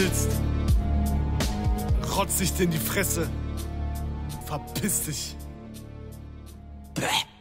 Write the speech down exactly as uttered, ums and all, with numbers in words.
willst, rotz ich dir in die Fresse. Verpiss dich. Bäh.